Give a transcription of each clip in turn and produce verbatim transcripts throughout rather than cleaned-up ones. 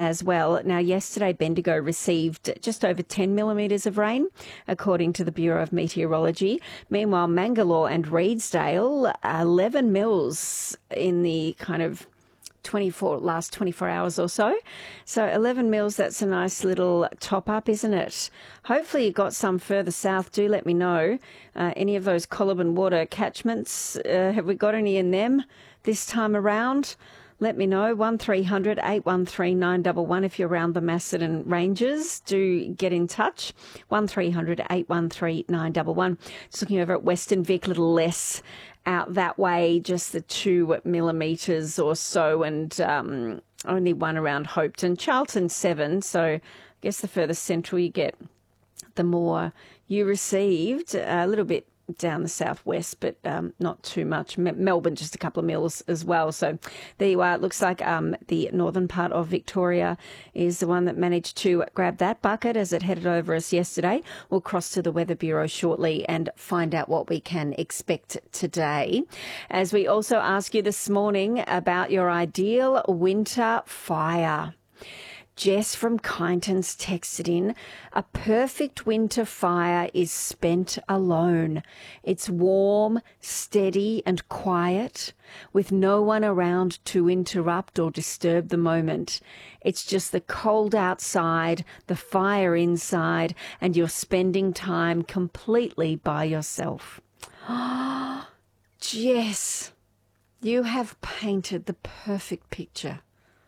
as well. Now, yesterday, Bendigo received just over ten millimetres of rain, according to the Bureau of Meteorology. Meanwhile, Mangalore and Reedsdale, eleven mils in the kind of twenty-four last twenty-four hours or so. So eleven mils, that's a nice little top up, isn't it? Hopefully you got some further south. Do let me know. Uh, any of those Colaburn water catchments, uh, have we got any in them this time around? Let me know. one three hundred, eight one three, nine one one if you're around the Macedon Ranges. Do get in touch. one three hundred, eight one three, nine one one. Just looking over at Western Vic, a little less out that way, just the two millimetres or so, and um, only one around Hopeton. Charlton, seven. So I guess the further central you get, the more you received. A little bit down the southwest, but um, not too much. M- Melbourne, just a couple of mils as well. So there you are. It looks like um, the northern part of Victoria is the one that managed to grab that bucket as it headed over us yesterday. We'll cross to the Weather Bureau shortly and find out what we can expect today. As we also ask you this morning about your ideal winter fire. Jess from Kyneton's texted in, a perfect winter fire is spent alone. It's warm, steady and quiet, with no one around to interrupt or disturb the moment. It's just the cold outside, the fire inside, and you're spending time completely by yourself. Oh, Jess, you have painted the perfect picture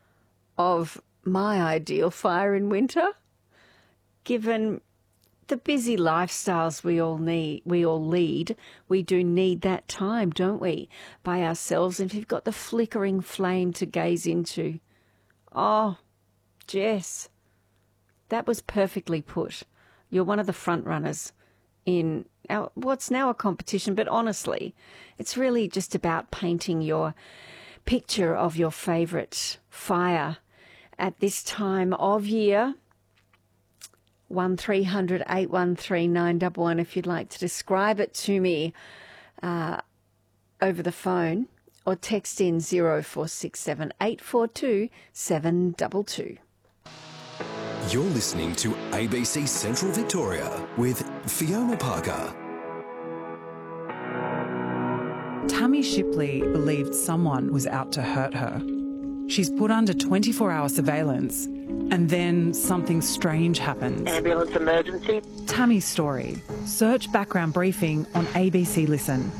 of my ideal fire in winter, given the busy lifestyles we all need, we all lead. We do need that time, don't we, by ourselves? And if you've got the flickering flame to gaze into, oh, Jess, that was perfectly put. You're one of the front runners in our, what's now a competition, but honestly, it's really just about painting your picture of your favourite fire at this time of year. one three hundred, eight one three, nine one one if you'd like to describe it to me uh, over the phone, or text in zero four six seven, eight four two, seven two two. You're listening to A B C Central Victoria with Fiona Parker. Tammy Shipley believed someone was out to hurt her. She's put under twenty-four hour surveillance, and then something strange happens. Ambulance emergency. Tammy's story. Search background briefing on A B C Listen.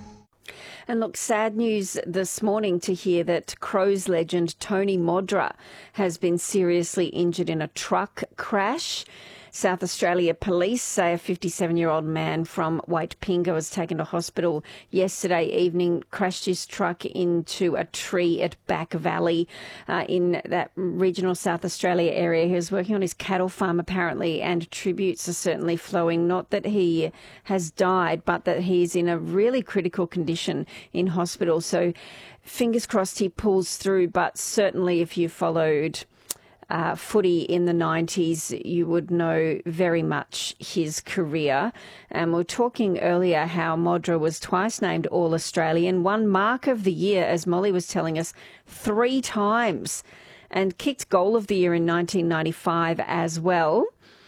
And look, sad news this morning to hear that Crows legend Tony Modra has been seriously injured in a truck crash. South Australia Police say a fifty-seven-year-old man from Waitpinga was taken to hospital yesterday evening, crashed his truck into a tree at Back Valley uh, in that regional South Australia area. He was working on his cattle farm apparently, and tributes are certainly flowing. Not that he has died, but that he's in a really critical condition in hospital. So fingers crossed he pulls through, but certainly if you followed Uh, footy in the nineties, you would know very much his career. And we were talking earlier how Modra was twice named All-Australian, won Mark of the Year, as Molly was telling us, three times, and kicked Goal of the Year in nineteen ninety-five as well,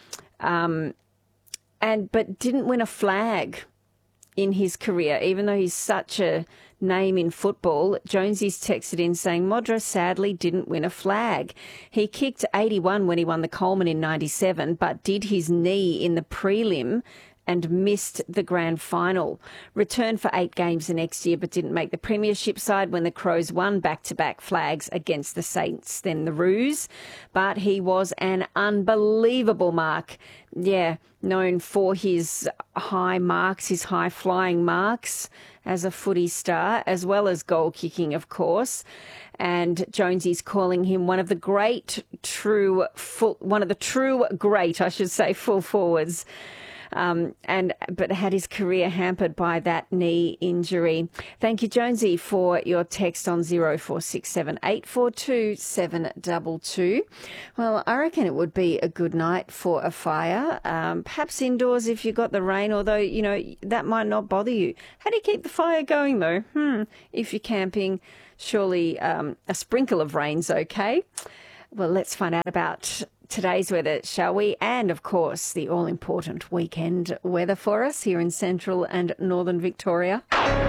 um, and but didn't win a flag in his career, even though he's such a name in football. Jonesy's texted in saying Modra sadly didn't win a flag. He kicked eighty-one when he won the Coleman in ninety-seven, but did his knee in the prelim and missed the grand final. Returned for eight games the next year, but didn't make the premiership side when the Crows won back-to-back flags against the Saints, then the Roos. But he was an unbelievable mark. Yeah, known for his high marks, his high-flying marks as a footy star, as well as goal kicking, of course. And Jonesy's calling him one of the great, true, full, one of the true great, I should say, full forwards. Um, and but had his career hampered by that knee injury. Thank you, Jonesy, for your text on zero four six seven, eight four two, seven two two. Well, I reckon it would be a good night for a fire, um, perhaps indoors if you got the rain, although, you know, that might not bother you. How do you keep the fire going, though? Hmm, if you're camping, surely um, a sprinkle of rain's okay. Well, let's find out about today's weather, shall we? And, of course, the all-important weekend weather for us here in central and northern Victoria.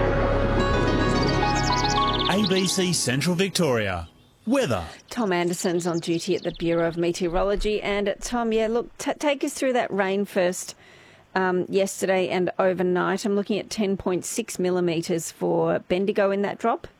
A B C Central Victoria. Weather. Tom Anderson's on duty at the Bureau of Meteorology. And, Tom, yeah, look, t- take us through that rain first. Um, yesterday and overnight, I'm looking at ten point six millimetres for Bendigo in that drop.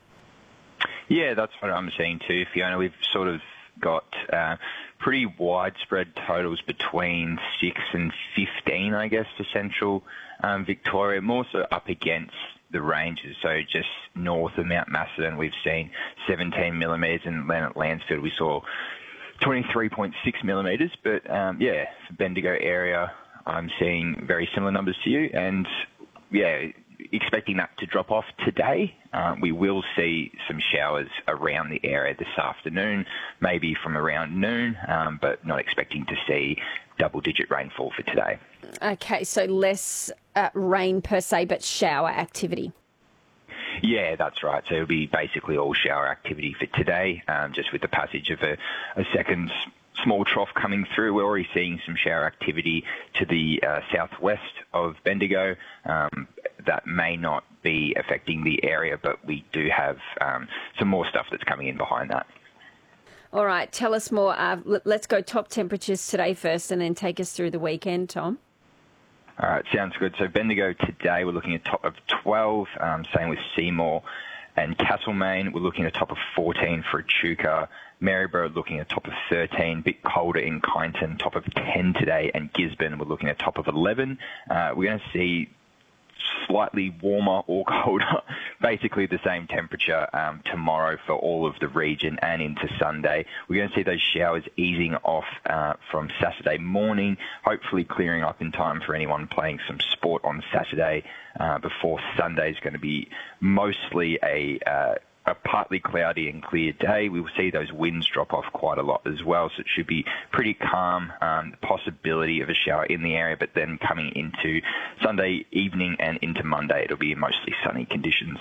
Yeah, that's what I'm seeing too, Fiona. We've sort of got uh, pretty widespread totals between six and fifteen, I guess, for central um, Victoria, more so up against the ranges. So just north of Mount Macedon, we've seen seventeen millimetres, and then at Landsfield we saw twenty-three point six millimetres. But um, yeah, for Bendigo area, I'm seeing very similar numbers to you, and yeah, expecting that to drop off today. Uh, we will see some showers around the area this afternoon, maybe from around noon, um, but not expecting to see double-digit rainfall for today. Okay, so less uh, rain per se, but shower activity. Yeah, that's right. So it'll be basically all shower activity for today, um, just with the passage of a, a second small trough coming through. We're already seeing some shower activity to the uh, southwest of Bendigo. Um, that may not be affecting the area, but we do have um, some more stuff that's coming in behind that. All right, tell us more. Uh, let's go top temperatures today first and then take us through the weekend, Tom. All right, sounds good. So Bendigo today, we're looking at top of twelve, um, same with Seymour and Castlemaine. We're looking at a top of fourteen for Echuca. Maryborough looking at top of thirteen, a bit colder in Kyneton, top of ten today, and Gisborne we're looking at top of eleven. Uh, we're going to see slightly warmer or colder, basically the same temperature um, tomorrow for all of the region and into Sunday. We're going to see those showers easing off uh, from Saturday morning, hopefully clearing up in time for anyone playing some sport on Saturday uh, before Sunday is going to be mostly a uh, a partly cloudy and clear day. We will see those winds drop off quite a lot as well, so it should be pretty calm. Um, the possibility of a shower in the area, but then coming into Sunday evening and into Monday, it'll be mostly sunny conditions.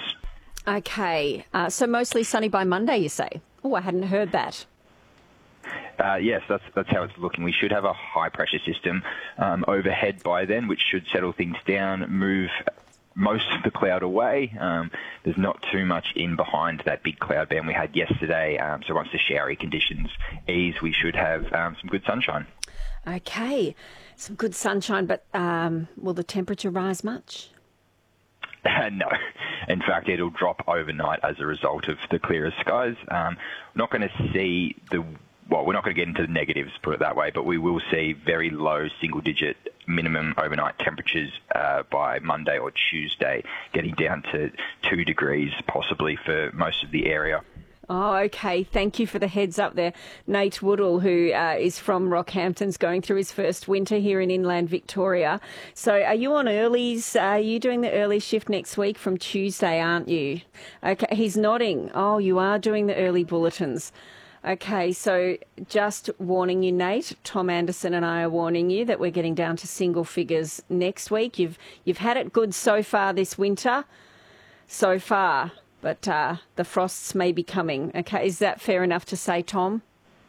Okay, uh, so mostly sunny by Monday, you say? Oh, I hadn't heard that. Uh, yes, that's that's how it's looking. We should have a high-pressure system um, overhead by then, which should settle things down, move most of the cloud away. Um, there's not too much in behind that big cloud band we had yesterday. Um, so once the showery conditions ease, we should have um, some good sunshine. Okay, some good sunshine, but um, will the temperature rise much? Uh, no. In fact, it'll drop overnight as a result of the clearer skies. Um, we're not going to see the Well, we're not going to get into the negatives, put it that way, but we will see very low single-digit minimum overnight temperatures uh, by Monday or Tuesday, getting down to two degrees possibly for most of the area. Oh, okay. Thank you for the heads up there. Nate Woodall, who uh, is from Rockhampton's going through his first winter here in inland Victoria. So are you on earlies? Uh, are you doing the early shift next week from Tuesday, aren't you? Okay, he's nodding. Oh, you are doing the early bulletins. Okay, so just warning you, Nate, Tom Anderson and I are warning you that we're getting down to single figures next week. You've you've had it good so far this winter, so far, but uh, the frosts may be coming. Okay, is that fair enough to say, Tom?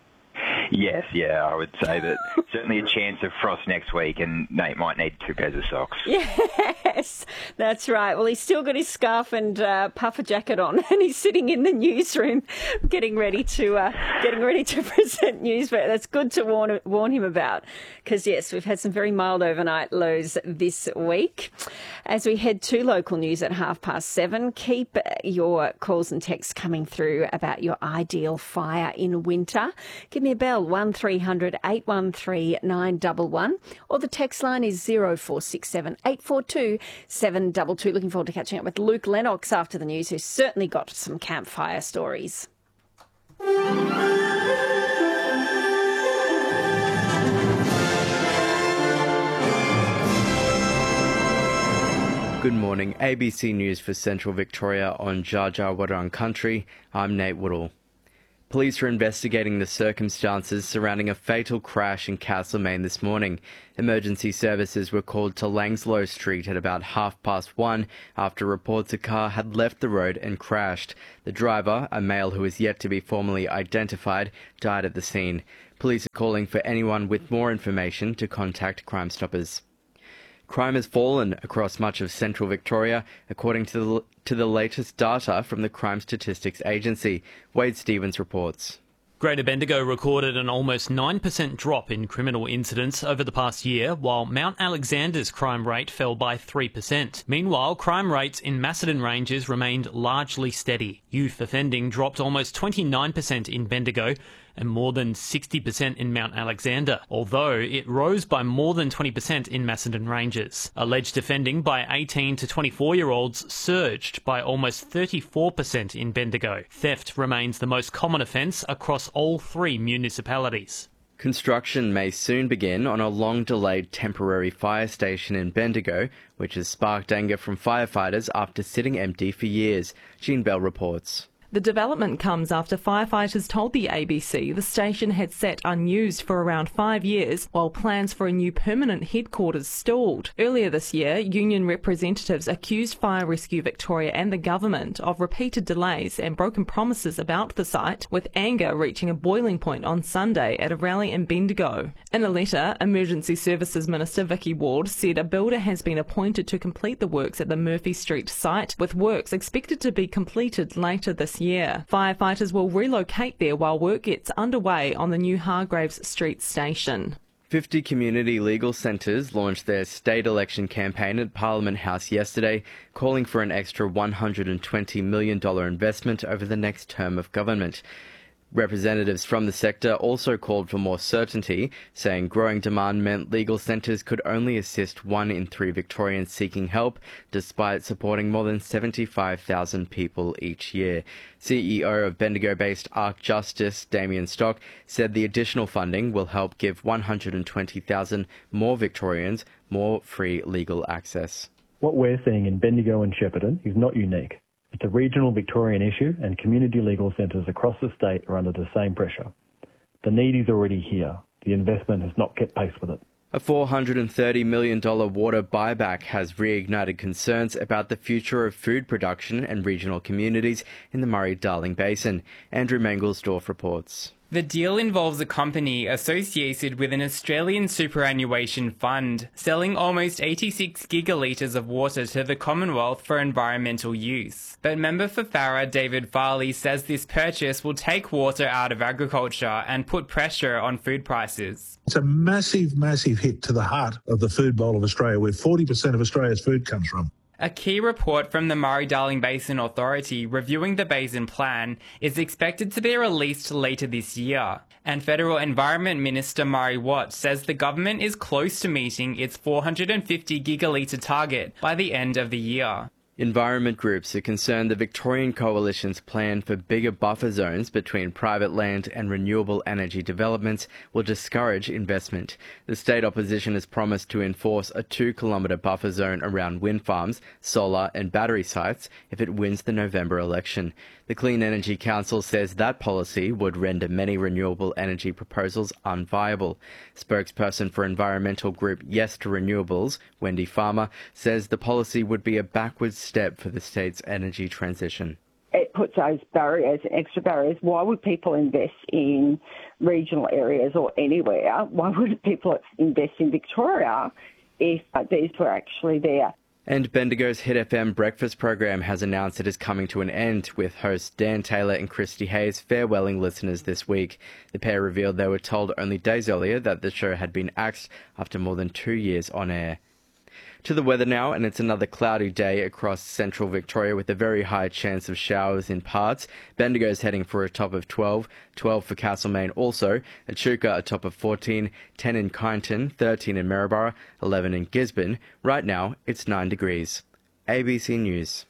Yes, yeah, I would say that certainly a chance of frost next week, and Nate might need two pairs of socks. Yes, that's right. Well, he's still got his scarf and uh, puffer jacket on, and he's sitting in the newsroom getting ready to uh, getting ready to present news. But that's good to warn warn him about, because yes, we've had some very mild overnight lows this week. As we head to local news at half past seven, keep your calls and texts coming through about your ideal fire in winter. Give me a bell, one three hundred eight one three nine one one, or the text line is zero four six seven eight four two seven two two. Looking forward to catching up with Luke Lennox after the news, who's certainly got some campfire stories. Good morning. A B C News for Central Victoria on Dja Dja Wurrung Country. I'm Nate Woodall. Police are investigating the circumstances surrounding a fatal crash in Castlemaine this morning. Emergency services were called to Langslow Street at about half past one after reports a car had left the road and crashed. The driver, a male who is yet to be formally identified, died at the scene. Police are calling for anyone with more information to contact Crime Stoppers. Crime has fallen across much of central Victoria, according to the, to the latest data from the Crime Statistics Agency. Wade Stevens reports. Greater Bendigo recorded an almost nine percent drop in criminal incidents over the past year, while Mount Alexander's crime rate fell by three percent. Meanwhile, crime rates in Macedon Ranges remained largely steady. Youth offending dropped almost twenty-nine percent in Bendigo and more than sixty percent in Mount Alexander, although it rose by more than twenty percent in Macedon Ranges. Alleged offending by eighteen to twenty-four-year-olds surged by almost thirty-four percent in Bendigo. Theft remains the most common offence across all three municipalities. Construction may soon begin on a long-delayed temporary fire station in Bendigo, which has sparked anger from firefighters after sitting empty for years. Jean Bell reports. The development comes after firefighters told the A B C the station had sat unused for around five years while plans for a new permanent headquarters stalled. Earlier this year, union representatives accused Fire Rescue Victoria and the government of repeated delays and broken promises about the site, with anger reaching a boiling point on Sunday at a rally in Bendigo. In a letter, Emergency Services Minister Vicky Ward said a builder has been appointed to complete the works at the Murphy Street site, with works expected to be completed later this year. Firefighters will relocate there while work gets underway on the new Hargraves Street station. fifty community legal centres launched their state election campaign at Parliament House yesterday, calling for an extra one hundred twenty million dollars investment over the next term of government. Representatives from the sector also called for more certainty, saying growing demand meant legal centres could only assist one in three Victorians seeking help, despite supporting more than seventy-five thousand people each year. C E O of Bendigo-based Arc Justice, Damien Stock, said the additional funding will help give one hundred twenty thousand more Victorians more free legal access. What we're seeing in Bendigo and Shepparton is not unique. It's a regional Victorian issue, and community legal centres across the state are under the same pressure. The need is already here. The investment has not kept pace with it. A four hundred thirty million dollars water buyback has reignited concerns about the future of food production and regional communities in the Murray-Darling Basin. Andrew Mangelsdorf reports. The deal involves a company associated with an Australian superannuation fund, selling almost eighty-six gigalitres of water to the Commonwealth for environmental use. But member for Farrer, David Farley, says this purchase will take water out of agriculture and put pressure on food prices. It's a massive, massive hit to the heart of the food bowl of Australia, where forty percent of Australia's food comes from. A key report from the Murray-Darling Basin Authority reviewing the basin plan is expected to be released later this year. And Federal Environment Minister Murray Watt says the government is close to meeting its four hundred fifty gigalitre target by the end of the year. Environment groups are concerned the Victorian Coalition's plan for bigger buffer zones between private land and renewable energy developments will discourage investment. The state opposition has promised to enforce a two-kilometre buffer zone around wind farms, solar and battery sites if it wins the November election. The Clean Energy Council says that policy would render many renewable energy proposals unviable. Spokesperson for environmental group Yes to Renewables, Wendy Farmer, says the policy would be a backwards step for the state's energy transition. It puts those barriers, extra barriers. Why would people invest in regional areas or anywhere? Why would people invest in Victoria if these were actually there? And Bendigo's Hit F M breakfast program has announced it is coming to an end, with hosts Dan Taylor and Christy Hayes farewelling listeners this week. The pair revealed they were told only days earlier that the show had been axed after more than two years on air. To the weather now, and it's another cloudy day across central Victoria with a very high chance of showers in parts. Bendigo's heading for a top of twelve, twelve for Castlemaine also, Echuca a top of fourteen, ten in Kyneton, thirteen in Maryborough, eleven in Gisborne. Right now, it's nine degrees. A B C News.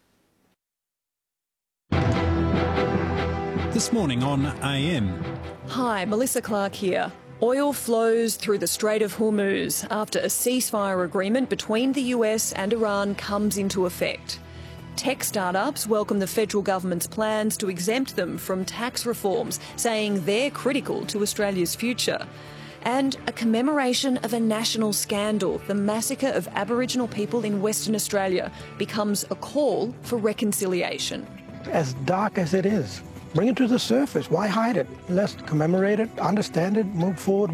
This morning on A M. Hi, Melissa Clark here. Oil flows through the Strait of Hormuz after a ceasefire agreement between the U S and Iran comes into effect. Tech startups welcome the federal government's plans to exempt them from tax reforms, saying they're critical to Australia's future. And a commemoration of a national scandal, the massacre of Aboriginal people in Western Australia, becomes a call for reconciliation. As dark as it is, bring it to the surface. Why hide it? Let's commemorate it, understand it, move forward.